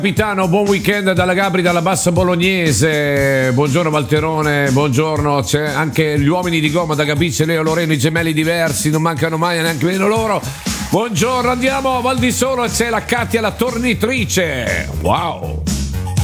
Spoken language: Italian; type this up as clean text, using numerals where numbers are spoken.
Capitano, buon weekend dalla Gabri, dalla Bassa Bolognese. Buongiorno Valterone, buongiorno. C'è anche gli uomini di gomma da Capice, Leo, Loreno, i gemelli diversi, non mancano mai neanche meno loro. Buongiorno, andiamo a Val di Solo e c'è la Katia, la tornitrice. Wow.